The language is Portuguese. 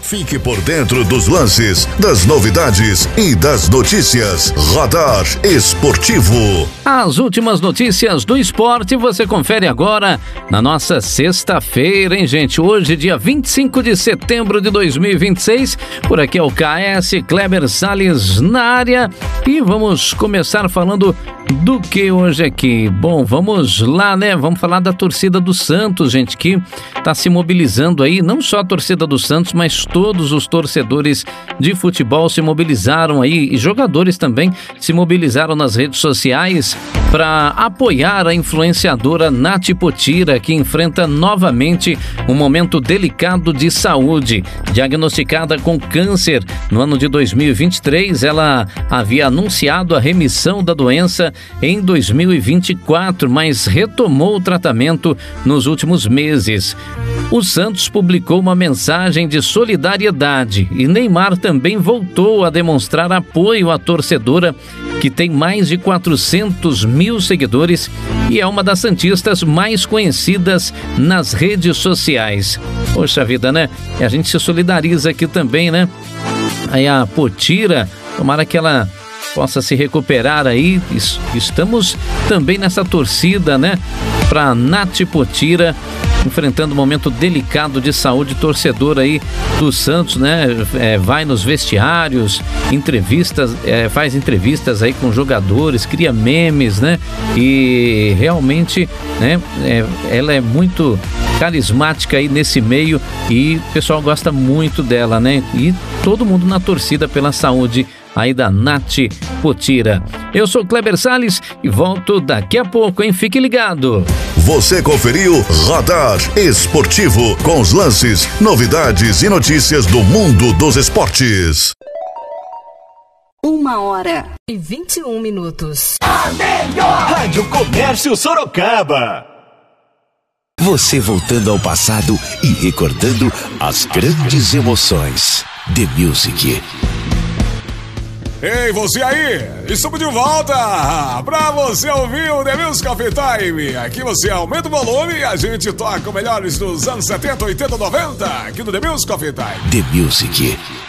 Fique por dentro dos lances, das novidades e das notícias. Radar Esportivo. As últimas notícias do esporte você confere agora na nossa sexta-feira, hein, gente? Hoje, dia 25 de setembro de 2026. Por aqui é o KS Kleber Salles na área e vamos começar falando do que hoje aqui? Bom, vamos lá, né? Vamos falar da torcida do Santos, gente, que tá se mobilizando aí, não só a torcida do Santos, mas todos os torcedores de futebol se mobilizaram aí e jogadores também se mobilizaram nas redes sociais para apoiar a influenciadora Nath Potira, que enfrenta novamente um momento delicado de saúde. Diagnosticada com câncer no ano de 2023, ela havia anunciado a remissão da doença em 2024, mas retomou o tratamento nos últimos meses. O Santos publicou uma mensagem de solidariedade e Neymar também voltou a demonstrar apoio à torcedora, que tem mais de 400 mil seguidores e é uma das santistas mais conhecidas nas redes sociais. Poxa vida, né? E a gente se solidariza aqui também, né? Aí a Potira, tomara que ela possa se recuperar aí. Estamos também nessa torcida, né? Para Nath Potira, enfrentando um momento delicado de saúde, torcedor aí do Santos, né? Vai nos vestiários, entrevistas, faz entrevistas aí com jogadores, cria memes, né? E realmente, né? Ela é muito carismática aí nesse meio e o pessoal gosta muito dela, né? E todo mundo na torcida pela saúde aí da Nath Potira. Eu sou Kleber Salles e volto daqui a pouco, hein? Fique ligado. Você conferiu Radar Esportivo com os lances, novidades e notícias do mundo dos esportes. 1h21. A melhor Rádio Comércio Sorocaba. Você voltando ao passado e recordando as grandes emoções. The Music. Ei, você aí! Estamos de volta pra você ouvir o The Music Coffee Time. Aqui você aumenta o volume e a gente toca o melhores dos anos 70, 80, 90 aqui no The Music Coffee Time. The Music.